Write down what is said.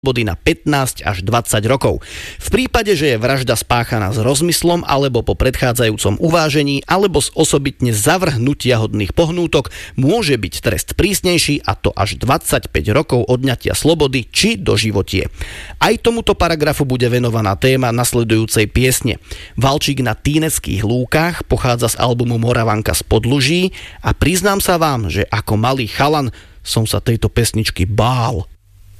slobody na 15 až 20 rokov. V prípade, že je vražda spáchaná s rozmyslom alebo po predchádzajúcom uvážení alebo z osobitne zavrhnutia hodných pohnútok, môže byť trest prísnejší, a to až 25 rokov odňatia slobody či doživotie. Aj tomuto paragrafu bude venovaná téma nasledujúcej piesne. Valčík na Týneckých lúkach pochádza z albumu Moravanka z Podluží a priznám sa vám, že ako malý chalan som sa tejto pesničky bál.